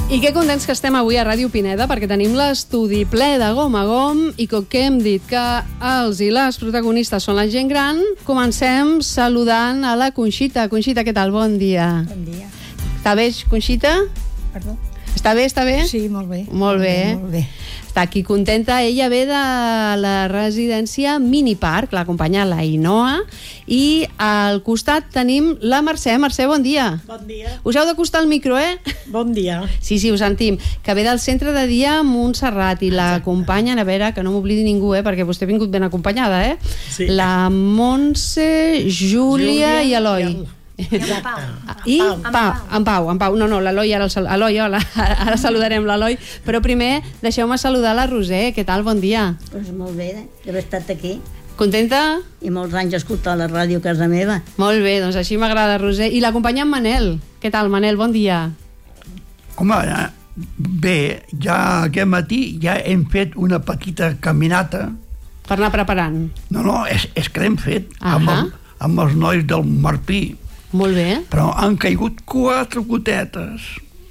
I que contents que estem avui a Ràdio Pineda, perquè tenim l'estudi ple de gom a gom i com que hem dit que els i les protagonistes són la gent gran, comencem saludant a la Conxita. Conxita, què tal? Bon dia. Bon dia. Està bé, Conxita? Perdó? Està bé, està bé? Sí, molt bé. Molt bé. Molt bé. Està aquí contenta. Ella ve de la residència Mini Park, l'acompanya la Inoa, i al costat tenim la Mercè. Mercè, bon dia. Bon dia. Us heu d'acostar al micro, eh? Bon dia. Sí, ho sentim. Que ve del centre de dia Montserrat i l'acompanyen, a veure, que no m'oblidi ningú, perquè vostè ha vingut ben acompanyada, eh? Sí. La Montse, Júlia i Eloi. I en Pau. No, l'Eloi ara saludarem l'Eloi, però primer deixeu-me saludar la Roser. Què tal? Bon dia. Pues molt bé, d'haver estat aquí Contenta? i molts anys escoltar la ràdio a casa meva. Molt bé, doncs així m'agrada, Roser. I l'acompanya en Manel. Què tal, Manel? Bon dia. Home, bé, ja aquest matí ja hem fet una petita caminata. Per anar preparant. No, és que l'hem fet amb els nois del Marpí. Molt bé. Però han caigut 4 gotetes.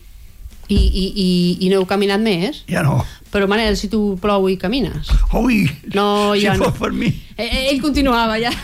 I no heu caminat més? Ja no. Però, Manel, si tu plou i camines. Ui, No, si jo no. fos per mi. Ell continuava, ja.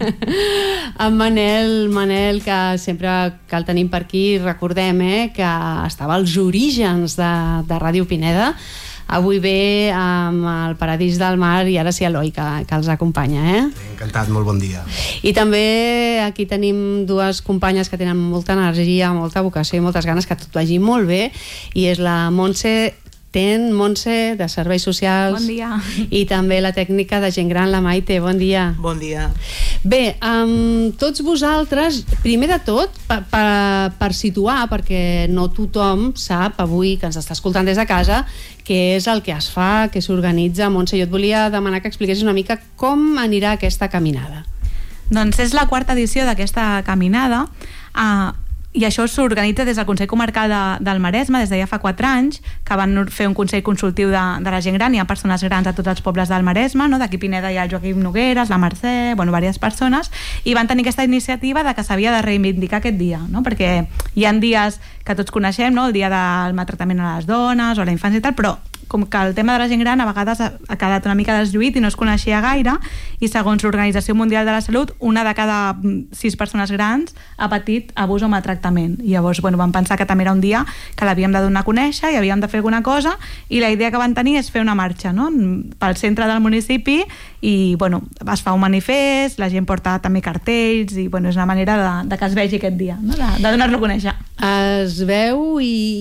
En Manel, que sempre que el tenim per aquí, recordem que estava als orígens de Ràdio Pineda. Avui ve amb el Paradís del Mar i ara sí Eloi, que els acompanya, Encantat, molt bon dia. I també aquí tenim dues companyes que tenen molta energia, molta vocació i moltes ganes que tot vagi molt bé, i és la Montse, de Serveis Socials. Bon dia. I també la tècnica de gent gran, la Maite. Bon dia. Bon dia. Bé, tots vosaltres, primer de tot, per situar, perquè no tothom sap avui, que ens està escoltant des de casa, què és el que es fa, què s'organitza. Montse, jo et volia demanar que expliquessis una mica com anirà aquesta caminada. Doncs és la 4ª edició d'aquesta caminada, i això s'organitza des del Consell Comarcal del Maresme des de ja fa 4 anys, que van fer un consell consultiu de la gent gran. Hi ha persones grans a tots els pobles del Maresme, no? D'aquí Pineda hi ha el Joaquim Nogueres, la Mercè, diverses persones, i van tenir aquesta iniciativa de que s'havia de reivindicar aquest dia, no? Perquè hi ha dies que tots coneixem, no? El dia del maltractament a les dones o a la infància i tal, però com que el tema de la gent gran a vegades ha quedat una mica deslluït i no es coneixia gaire, i segons l'Organització Mundial de la Salut, una de cada 6 persones grans ha patit abús o maltractament. I llavors vam pensar que també era un dia que l'havíem de donar a conèixer i havíem de fer alguna cosa, i la idea que van tenir és fer una marxa, no? Pel centre del municipi, i es fa un manifest, la gent porta també cartells, i és una manera de que es vegi aquest dia, no? De donar-lo a conèixer. Es veu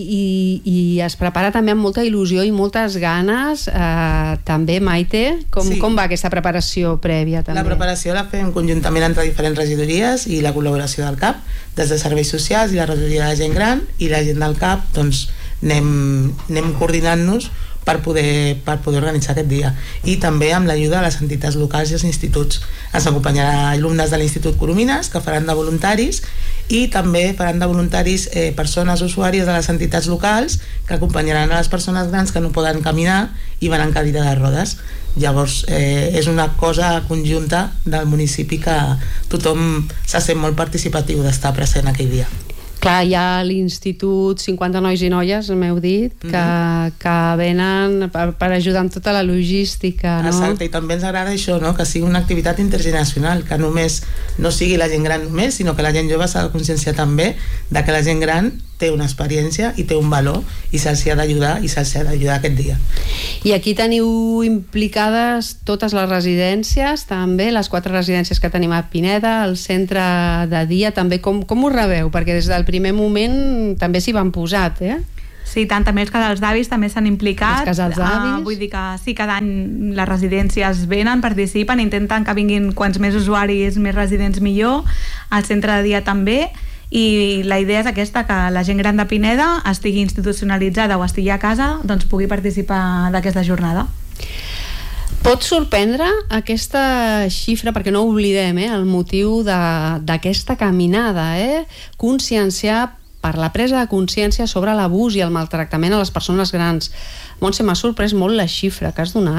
i es prepara també amb molta il·lusió i moltes ganes, també, Maite. Com va aquesta preparació prèvia? També? La preparació la fem conjuntament entre diferents regidories i la col·laboració del CAP, des de Serveis Socials i la regidoria de gent gran, i la gent del CAP, doncs anem coordinant-nos per poder organitzar aquest dia, i també amb l'ajuda de les entitats locals i els instituts. Ens acompanyarà alumnes de l'Institut Coromines, que faran de voluntaris, i també faran de voluntaris persones usuàries de les entitats locals que acompanyaran a les persones grans que no poden caminar i van en cadira de rodes. Llavors és una cosa conjunta del municipi que tothom se sent molt participatiu d'estar present aquell dia. Clar, hi ha l'Institut 50 nois i noies, m'heu dit, que venen per ajudar amb tota la logística, no? Exacte, i també ens agrada això, no? Que sigui una activitat intergeneracional, que només no sigui la gent gran només, sinó que la gent jove s'ha de conscienciar també de que la gent gran té una experiència i té un valor, i se'ls ha d'ajudar aquest dia. I aquí teniu implicades totes les residències, també les 4 residències que tenim a Pineda, el centre de dia també. Com ho rebeu? Perquè des del primer moment també s'hi van posat, Sí, tant, també els casals d'avis també s'han implicat. Els casals d'avis. Vull dir que sí, cada any les residències venen, participen, intenten que vinguin quants més usuaris, més residents millor, al centre de dia també, i la idea és aquesta, que la gent gran de Pineda estigui institucionalitzada o estigui a casa, doncs pugui participar d'aquesta jornada. Pot sorprendre aquesta xifra, perquè no oblidem el motiu d'aquesta caminada, conscienciar per la presa de consciència sobre l'abús i el maltractament a les persones grans. Montse, m'ha sorprès molt la xifra que has donat.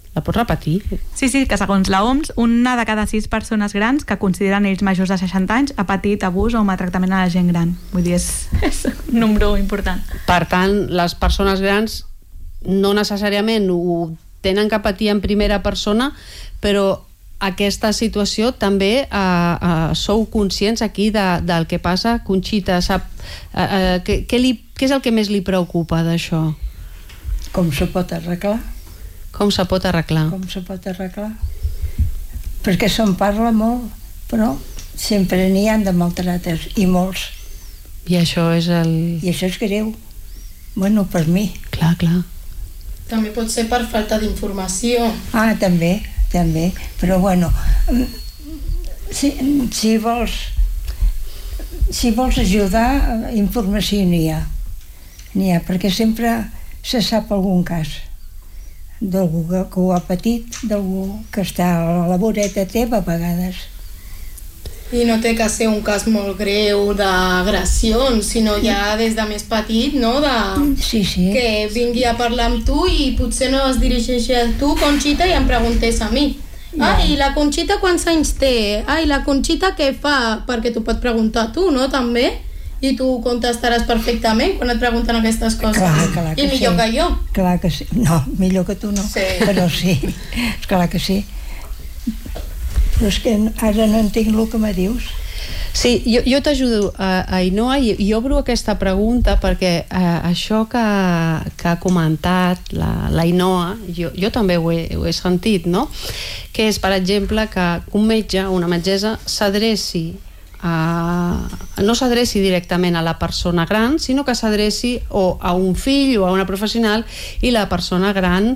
La pots repetir? Sí, que segons la OMS, una de cada 6 persones grans que consideren ells majors de 60 anys ha patit abús o maltractament a la gent gran. Vull dir, és un número important. Per tant, les persones grans no necessàriament ho tenen que patir en primera persona, però aquesta situació també sou conscients aquí del que passa. Conxita, sap què és el que més li preocupa d'això? Com se pot arreglar? Com se pot arreglar? Com se pot arreglar? Perquè se'n parla molt, però sempre n'hi ha de maltrates, i molts. I això és I això és greu. Bueno, per mi. Clar. També pot ser per falta d'informació. Ah, també. Però bueno, si vols ajudar, informació n'hi ha. Perquè sempre se sap algun cas d'algú que ho ha patit, d'algú que està a la voreta teva a vegades. I no té que ser un cas molt greu d'agressions, sinó ja des de més petit, no? Sí. Que vingui a parlar amb tu i potser no es dirigeixi a tu, Conxita, i em preguntés a mi. I la Conxita quants anys té? I la Conxita què fa? Perquè t'ho pots preguntar tu, no? També? I tu contestaràs perfectament quan et pregunten aquestes coses. Clar que I millor que jo. Clar que sí. No, millor que tu no. Sí. Però sí, clar que sí. Però és que ara no entenc el que me dius. Sí, jo t'ajudo, Ainhoa, i obro aquesta pregunta perquè això que ha comentat l'Ainhoa, jo també ho he sentit, no? Que és, per exemple, que un metge o una metgessa no s'adreci directament a la persona gran, sinó que s'adreci o a un fill o a una professional, i la persona gran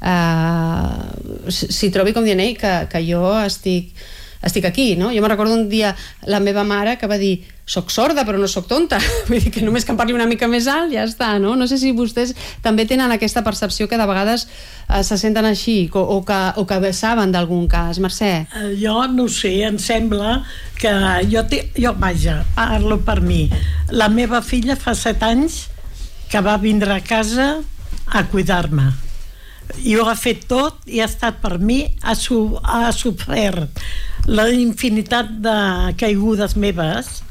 s'hi trobi com dient que jo estic aquí, no? Jo me recordo un dia la meva mare que va dir: soc sorda però no soc tonta, vull dir que només que em parli una mica més alt ja està, no? No sé si vostès també tenen aquesta percepció que de vegades se senten així o que saben d'algun cas. Mercè? Jo no sé, em sembla que jo vaja, parlo per mi. La meva filla fa 7 anys que va vindre a casa a cuidar-me. I ho ha fet tot i ha estat per mi, ha sofert la infinitat de caigudes meves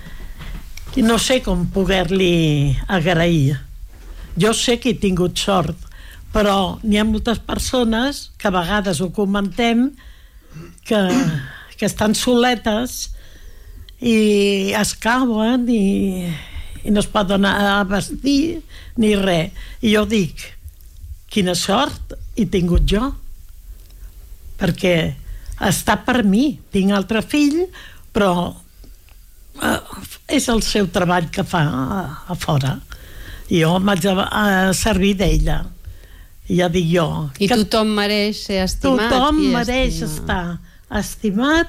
i no sé com poder-li agrair. Jo sé que he tingut sort, però n'hi ha moltes persones que a vegades ho comentem que estan soletes i es cauen i no es poden anar a vestir ni res. I jo dic, quina sort he tingut jo, perquè està per mi. Tinc altre fill, però és el seu treball que fa a fora. I jo m'haig de servir d'ella. I ja dic jo... I tothom mereix ser estimat. Tothom mereix estar estimat,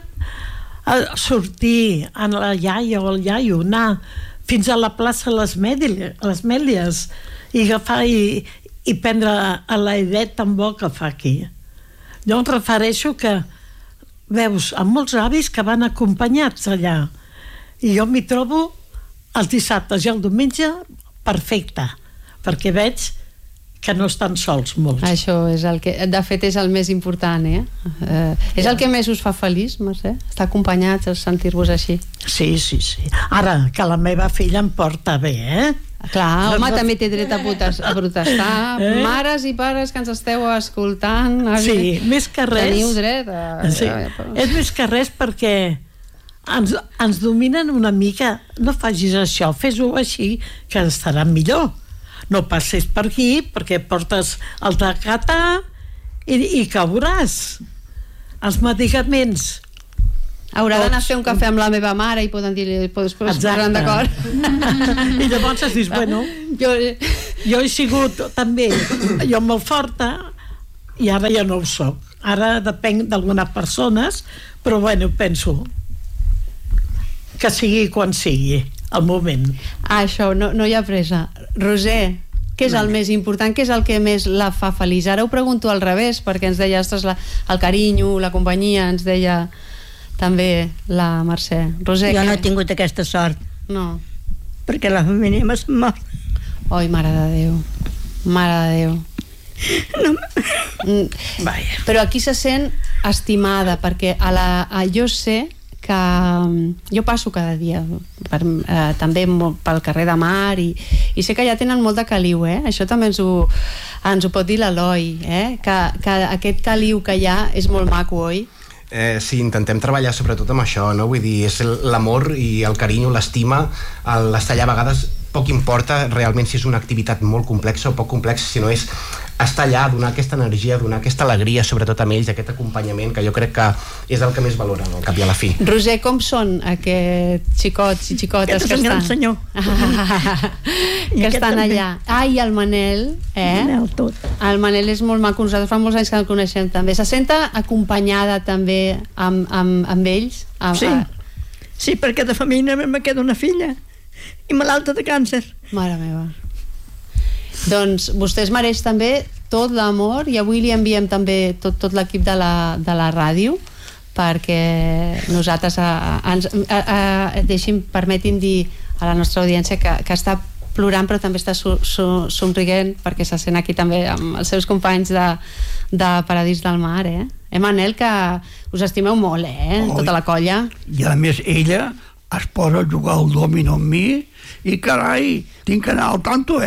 sortir amb la iaia o el iaio, anar fins a la plaça Les Mèlies i agafar i prendre l'airet tan bo que fa aquí. Jo em refereixo que veus amb molts avis que van acompanyats allà i jo m'hi trobo els dissabtes i el diumenge perfecte, perquè veig que no estan sols molts. Això és el que, de fet, és el més important, és el que més us fa feliç, Mercè? Estar acompanyats, sentir-vos així. Sí. Ara, que la meva filla em porta bé, Clar, home, també té dret a protestar. Mares i pares que ens esteu escoltant, sí, més que res, teniu dret sí. És més que res perquè ens dominen una mica. No facis això, fes-ho així, que estarà millor. No passis per aquí perquè portes el tacatà i cauràs. Els medicaments haurà d'anar a fer un cafè amb la meva mare i poden dir-li, poden posar d'acord. I llavors has dit, bueno, jo he sigut també molt forta i ara ja no ho soc. Ara depenc d'algunes persones, però bueno, penso que sigui quan sigui el moment. Això, no hi ha pressa. Roser, què és el més important? Què és el que més la fa feliç? Ara ho pregunto al revés, perquè ens deia el carinyo, la companyia, ens deia també la Mercè. Roser, jo no he tingut aquesta sort. No. Perquè la família m'ha mort. Oi, mare de Déu. Mare de Déu. Vaja. Però aquí se sent estimada, perquè jo sé que jo passo cada dia també pel carrer de Mar i sé que ja tenen molt de caliu, això també ens ho pot dir l'Eloi, que aquest caliu que hi ha és molt maco, oi? Sí, intentem treballar sobretot amb això, no? Vull dir, és l'amor i el carinyo, l'estima, l'estar allà a vegades poc importa realment si és una activitat molt complexa o poc complexa, sinó és estar allà, donar aquesta energia, donar aquesta alegria, sobretot amb ells, aquest acompanyament, que jo crec que és el que més valoren al cap i a la fi. Roser, com són aquests xicots i xicotes que estan? Aquest és un gran senyor. Que estan allà. I el Manel, Manel, tot. El Manel és molt maco, nosaltres fa molts anys que el coneixem també. Se senta acompanyada també amb ells? Sí, perquè de família me queda una filla i malalta de càncer. Mare meva. Doncs vostè es mereix també tot l'amor i avui li enviem també tot l'equip de la ràdio perquè nosaltres permetin dir a la nostra audiència que està plorant però també està somrient perquè se sent aquí també amb els seus companys de Paradís del Mar, Manel, que us estimeu molt, tota la colla. I a més ella es posa a jugar al dòmino amb mi i carai, tinc que anar al tanto,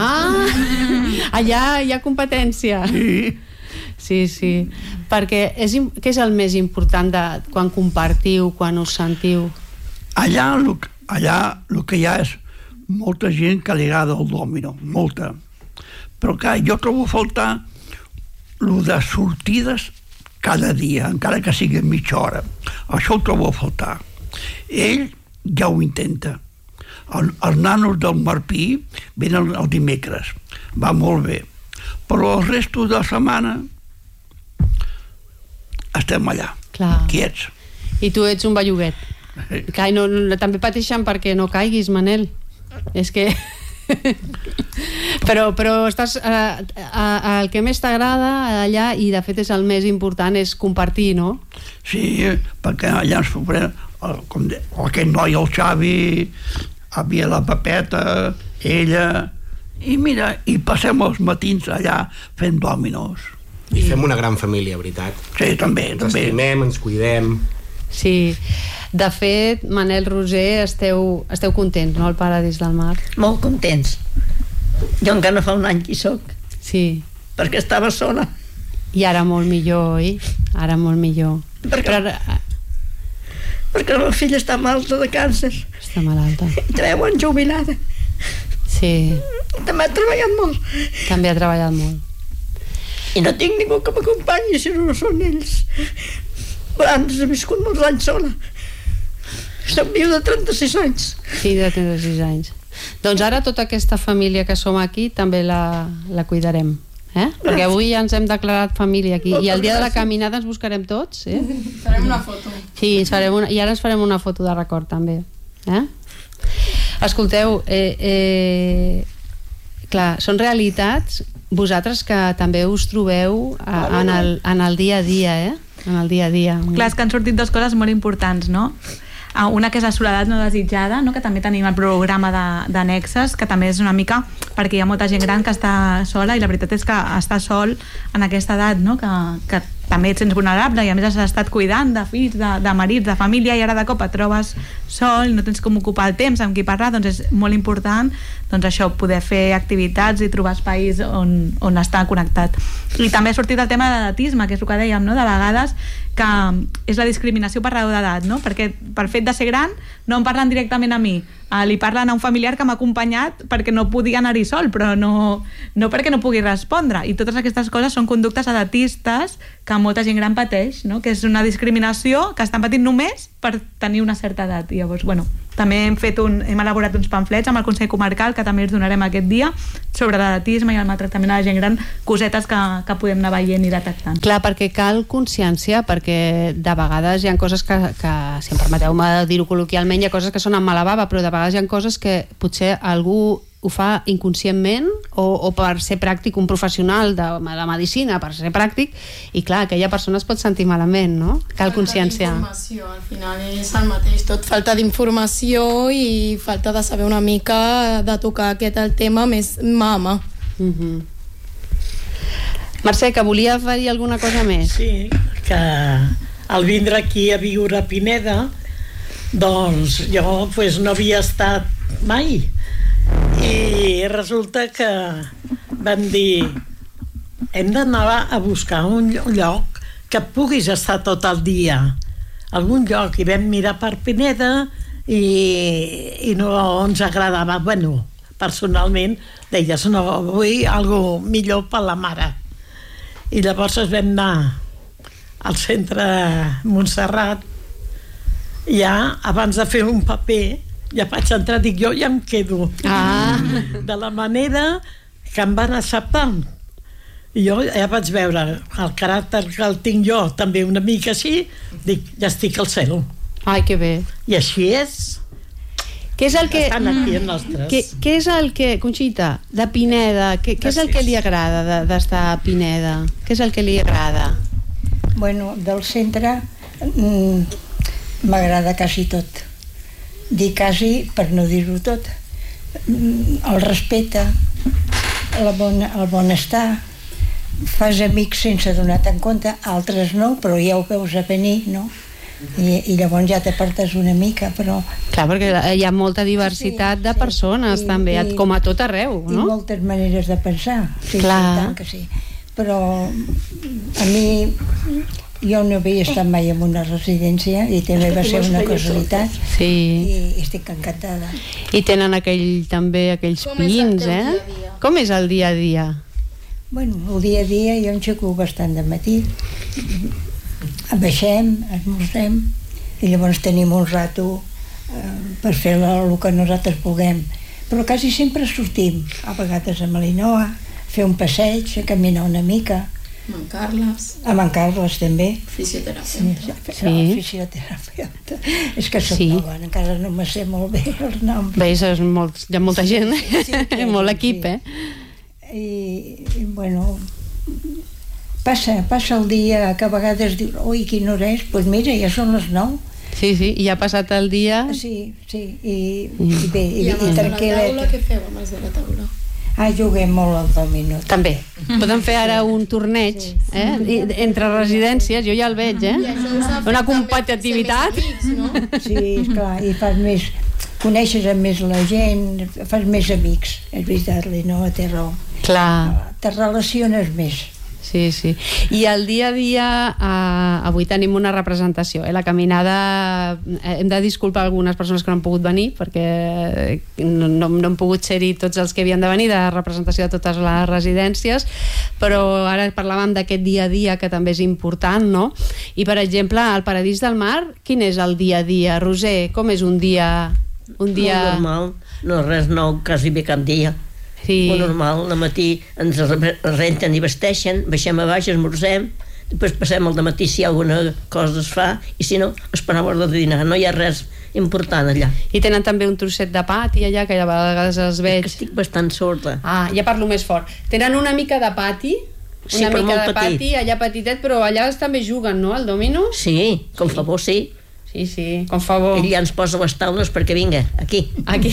allà hi ha competència. Sí. Perquè què és el més important quan compartiu, quan us sentiu? Allà el que hi ha és molta gent que li agrada el dòmino, molta. Però clar, jo trobo a faltar el de sortides cada dia, encara que sigui mitja hora. Això ho trobo a faltar. Ell ja ho intenta. Els nanos del Marpí venen el dimecres, va molt bé, però el resto de la setmana estem allà, quiets. I tu ets un belluguet. També pateixen perquè no caiguis, Manel. És que... però estàs el que més t'agrada allà, i de fet és el més important, és compartir, no? Sí, perquè allà ens sorprèn aquest noi, el Xavi, havia la Pepeta, ella, i mira, i passem els matins allà fent dòminos. I fem una gran família, veritat. Sí, també. Ens estimem, ens cuidem. Sí. De fet, Manel, Roser, esteu contents, no, al Paradís del Mar? Molt contents. Jo encara fa un any que hi soc. Sí. Perquè estava sola. I ara molt millor, oi? Ara molt millor. Perquè la filla està malalta de càncer. Està malalta. I 3 anys jubilada. Sí. També ha treballat molt. També ha treballat molt. I no tinc ningú que m'acompanyi, si no són ells. Abans he viscut molts anys sola. Soc viu de 36 anys. Sí, de 36 anys. Doncs ara tota aquesta família que som aquí també la cuidarem. Perquè avui ja ens hem declarat família aquí i el dia de la caminada ens buscarem tots. Farem una foto. Sí, i ara ens farem una foto de record també. Escolteu, clar, són realitats vosaltres que també us trobeu en el dia a dia, en el dia a dia. Clar, és que han sortit 2 coses molt importants, no? Una que és la soledat no desitjada, no? Que també tenim el programa d'annexes, que també és una mica perquè hi ha molta gent gran que està sola i la veritat és que estar sol en aquesta edat, no? Que també et sents vulnerable i a més has estat cuidant de fills, de marits, de família i ara de cop et trobes sol, no tens com ocupar el temps amb qui parlar, doncs és molt important això, poder fer activitats i trobar espais on estar connectat. I també ha sortit el tema de l'edatisme, que és el que dèiem, no? De vegades que és la discriminació per raó d'edat, no? Perquè pel fet de ser gran no em parlen directament a mi, li parlen a un familiar que m'ha acompanyat perquè no podia anar-hi sol, però no perquè no pugui respondre, i totes aquestes coses són conductes edatistes que molta gent gran pateix, no? Que és una discriminació que estan patint només per tenir una certa edat. I llavors, també hem elaborat uns pamflets amb el Consell Comarcal que també els donarem aquest dia sobre l'edatisme i el maltractament a la gent gran, cosetes que podem anar veient i detectant. Clar, perquè cal consciència, perquè de vegades hi ha coses que si em permeteu-me dir-ho col·loquialment, hi ha coses que són amb mala bava, però de vegades hi ha coses que potser algú ho fa inconscientment o per ser pràctic, un professional de la medicina per ser pràctic, i clar, aquella persona es pot sentir malament, no? Cal consciència. Al final és el mateix tot, falta d'informació i falta de saber una mica de tocar el tema més mama. Mercè, que volia dir alguna cosa més? Sí, que al vindre aquí a viure a Pineda, doncs jo no havia estat mai, i resulta que van dir hem d'anar a buscar un lloc que puguis estar tot el dia, algun lloc, i vam mirar per Pineda i no ens agradava. Bueno, personalment deies, no, vull algo millor per la mare, i llavors vam anar al centre Montserrat. Ja abans de fer un paper ja vaig entrar, dic, jo ja em quedo de la manera que em van acceptar. I jo ja vaig veure el caràcter que el tinc jo, també una mica així, dic, ja estic al cel. Ai, que bé. I així és. Què és el que... Estan aquí els nostres. Què és el que, Conxita, de Pineda, què és el que li agrada d'estar a Pineda? Què és el que li agrada? Bueno, del centre m'agrada quasi tot. Dic quasi per no dir-ho tot. El respecte, el benestar, fas amics sense donar-te en compte, altres no, però ja ho veus a venir, no? I llavors ja t'apartes una mica, però... Clar, perquè hi ha molta diversitat de persones, també, com a tot arreu, no? I moltes maneres de pensar, sí, tant que sí. Però a mi, jo no havia estat mai en una residència i també va ser una casualitat, i estic encantada. I tenen també aquells pins, Com és el dia a dia? Bueno, el dia a dia jo enxeco bastant de matí, baixem, esmorzem, i llavors tenim un rato per fer el que nosaltres puguem. Però quasi sempre sortim, a vegades a Malinoa, fer un passeig, a caminar una mica. A en Carles també. Fisioterapeuta. Fisioterapeuta. És que soc nova, encara no me sé molt bé els noms. Bé, hi ha molta gent, molt equip, I, bueno, passa el dia que a vegades dius, ui, quina hora és? Doncs mira, ja són les 9. Sí, i ja ha passat el dia. Sí, i bé, i tranquil·let. I amb la taula, què feu amb els de la taula? Juguem molt al domino. També. Podem fer ara un torneig, entre residències, jo ja el veig, una competitivitat. Sí, esclar, i fas més, coneixes més la gent, fas més amics, és veritat, no? Té raó. Clar. Te relaciones més. Sí. I el dia a dia, avui tenim una representació. La caminada, hem de disculpar algunes persones que no han pogut venir, perquè no han pogut ser-hi tots els que havien de venir, de representació de totes les residències, però ara parlàvem d'aquest dia a dia, que també és important, no? I, per exemple, al Paradís del Mar, quin és el dia a dia? Roser, com és un dia... Molt normal, no res nou, quasi bé cap dia. Molt normal, al matí ens renten i vesteixen, baixem a baix, esmorzem, després passem al matí si alguna cosa es fa, i si no, esperem l'hora de dinar, no hi ha res important allà. I tenen també un trosset de pati allà, que a vegades els veig. Estic bastant sorda. Ja parlo més fort. Tenen una mica de pati, pati allà petitet, però allà també juguen, no, al domino? Sí, com favor, sí. Sí, com favor. Ell ja ens posa les taules perquè vinga, aquí.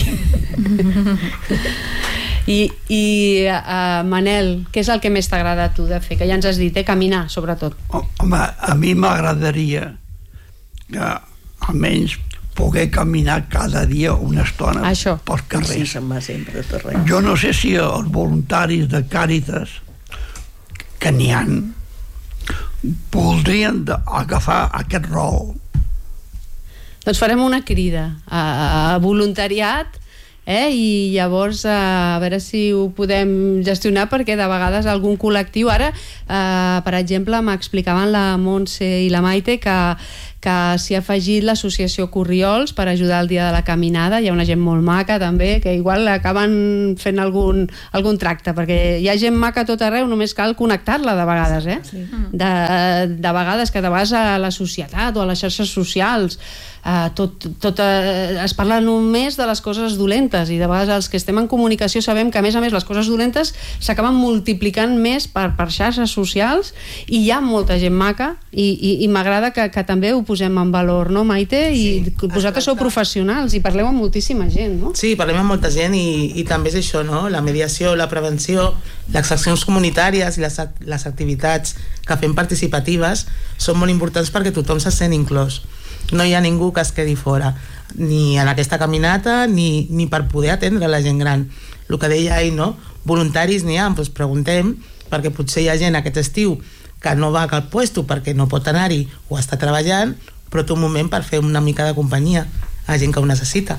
I Manel, què és el que més t'agrada a tu de fer? Que ja ens has dit, caminar, sobretot. Home, a mi m'agradaria que almenys poder caminar cada dia una estona pels carrers. Jo no sé si els voluntaris de Càritas, que n'hi ha, voldrien agafar aquest rol. Doncs farem una crida a voluntariat, i llavors a veure si ho podem gestionar, perquè de vegades algun col·lectiu, ara per exemple m'explicaven la Montse i la Maite que s'hi ha afegit l'associació Corriols per ajudar el dia de la caminada. Hi ha una gent molt maca també, que igual acaben fent algun tracte, perquè hi ha gent maca a tot arreu, només cal connectar-la de vegades, de vegades que te vas a la societat o a les xarxes socials, es parla només de les coses dolentes, i de vegades els que estem en comunicació sabem que a més les coses dolentes s'acaben multiplicant més per xarxes socials, i hi ha molta gent maca, i m'agrada que també ho posem en valor, no, Maite? I vosaltres sou professionals i parleu amb moltíssima gent, no? Sí, parlem amb molta gent, i també és això, no? La mediació, la prevenció, les accions comunitàries i les activitats que fem participatives són molt importants perquè tothom se sent inclòs. No hi ha ningú que es quedi fora, ni en aquesta caminata ni per poder atendre la gent gran. El que deia ell, no? Voluntaris n'hi ha, doncs preguntem, perquè potser hi ha gent aquest estiu que no va a cap puesto perquè no pot anar-hi o està treballant, però té un moment per fer una mica de companyia a gent que ho necessita.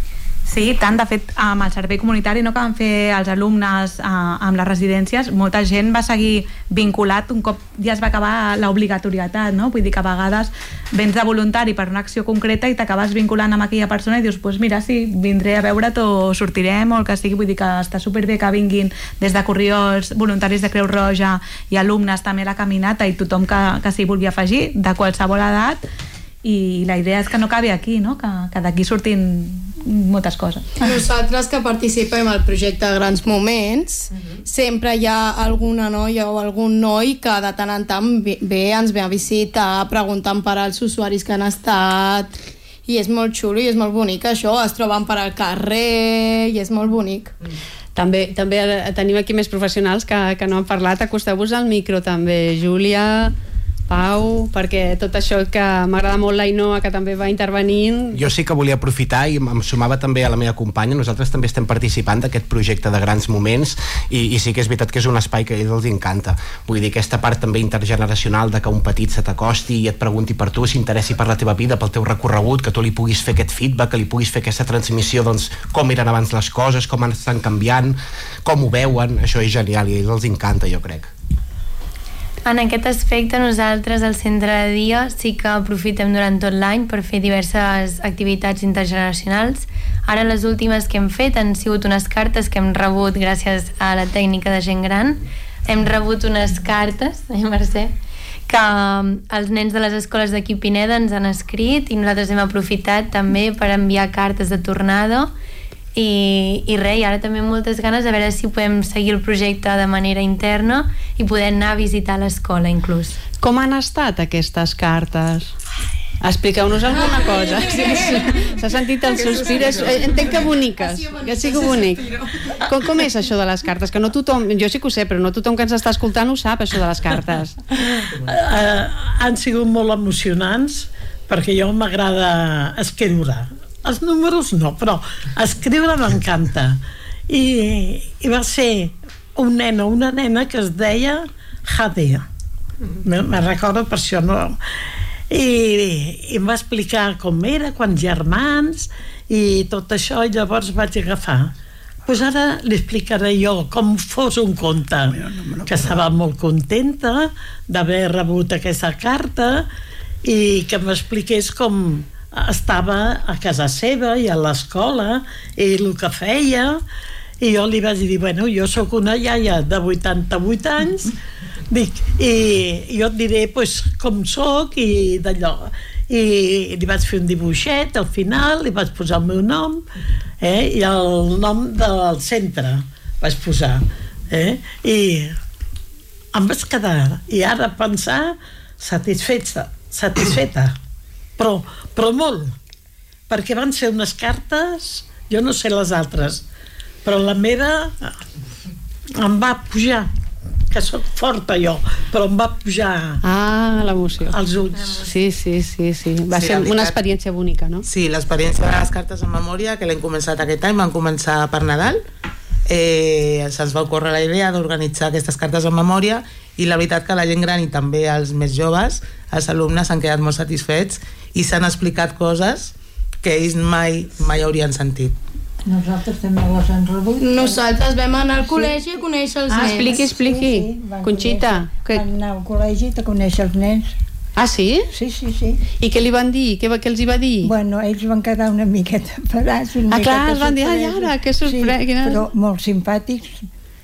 Sí, tant, de fet, amb el servei comunitari que van fer els alumnes amb les residències, molta gent va seguir vinculat un cop ja es va acabar l'obligatorietat, no? Vull dir que a vegades vens de voluntari per una acció concreta i t'acabes vinculant amb aquella persona i dius, pues mira, sí, vindré a veure't o sortirem o el que sigui. Vull dir que està superbé que vinguin des de Corriols, voluntaris de Creu Roja i alumnes també a la caminata, i tothom que s'hi vulgui afegir, de qualsevol edat, i la idea és que no acabi aquí, no? Que d'aquí surtin moltes coses. Nosaltres que participem al projecte Grans Moments, sempre hi ha alguna noia o algun noi que de tant en tant ens ve a visitar preguntant per als usuaris que han estat, i és molt xulo i és molt bonic això, es troben per al carrer i és molt bonic. També tenim aquí més professionals que no han parlat. Acosteu-vos al micro també, Júlia, Pau, perquè tot això que m'agrada molt l'Ainoa, que també va intervenint. Jo sí que volia aprofitar i em sumava també a la meva companya. Nosaltres també estem participant d'aquest projecte de Grans Moments, i sí que és veritat que és un espai que a ells els encanta. Vull dir, aquesta part també intergeneracional de que un petit se t'acosti i et pregunti per tu, s'interessi per la teva vida, pel teu recorregut, que tu li puguis fer aquest feedback, que li puguis fer aquesta transmissió, doncs, com eren abans les coses, com estan canviant, com ho veuen. Això és genial i a ells els encanta, jo crec. En aquest aspecte, nosaltres al centre de dia sí que aprofitem durant tot l'any per fer diverses activitats intergeneracionals. Ara les últimes que hem fet han sigut unes cartes que hem rebut gràcies a la tècnica de gent gran. Hem rebut unes cartes, Mercè, que els nens de les escoles d'aquí Pineda ens han escrit, i nosaltres hem aprofitat també per enviar cartes de tornado. I res, i ara també moltes ganes de veure si podem seguir el projecte de manera interna i poder anar a visitar l'escola inclús. Com han estat aquestes cartes? Expliqueu-nos alguna cosa. S'ha sentit el sospir. Entenc que boniques, que sigui bonic. Com és això de les cartes? Que no tothom, jo sí que ho sé, però no tothom que ens està escoltant ho sap, això de les cartes. Han sigut molt emocionants, perquè jo m'agrada escriure. Els números no, però escriure m'encanta. I va ser un nen o una nena que es deia Jadea. Me recordo per això, no? I em va explicar com era, quants germans i tot això, i llavors vaig agafar. Pues ara li explicaré jo com fos un conte, que estava molt contenta d'haver rebut aquesta carta i que m'expliqués com estava a casa seva i a l'escola i el que feia, i jo li vaig dir, bueno, jo sóc una iaia de 88 anys, dic, i jo et diré pues, com sóc i d'allò, i li vaig fer un dibuixet al final, li vaig posar el meu nom, i el nom del centre vaig posar, i em vaig quedar, i ara pensar satisfeta, però molt, perquè van ser unes cartes, jo no sé les altres, però la meva em va pujar, que soc forta jo, però em va pujar l'emoció als ulls. Sí. Va ser una experiència bonica, no? Sí, l'experiència de les cartes en memòria, que l'hem començat aquest any, van començar per Nadal, se'ns va ocórrer la idea d'organitzar aquestes cartes en memòria, i la veritat que la gent gran i també els més joves, els alumnes, s'han quedat molt satisfets i s'han explicat coses que ells mai haurien sentit. Nosaltres també les hem rebut. Nosaltres vam anar al col·legi a conèixer els nens. Expliqui. Conxita. Van anar al col·legi a conèixer els nens. Ah, sí? Sí. I què li van dir? Què els hi va dir? Bueno, ells van quedar una miqueta parats. Clar, van dir, ara, que sorpresa. Sí, però molt simpàtics.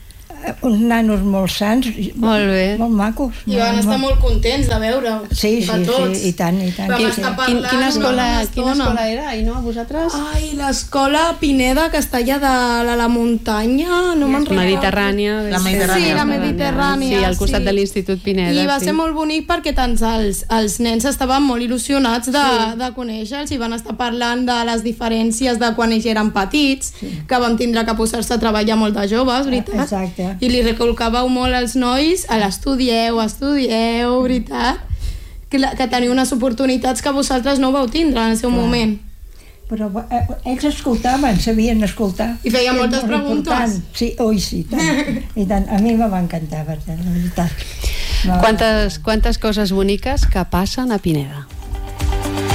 uns nanos molt sants, molt bé, molt macos. I van estar molt contents de veure-ho. Sí, i tant, i tant. Quina escola era, Ainhoa, vosaltres? Ai, l'escola Pineda, que està allà dalt a la muntanya, no me'n recordo. Mediterrània. Sí, la Mediterrània. Sí, al costat de l'Institut Pineda. I va ser molt bonic perquè tant els nens estaven molt il·lusionats de conèixer-los i van estar parlant de les diferències de quan ells eren petits, que vam tindre que posar-se a treballar molt de joves, veritat? Exacte. I li recolcàveu molt als nois a l'estudieu, veritat? Que teniu unes oportunitats que vosaltres no vau tindre en el seu moment. Però ells escoltaven, sabien escoltar. I feien moltes preguntes. Sí, sí, i tant. A mi m'va encantar, la veritat. Quantes coses boniques que passen a Pineda.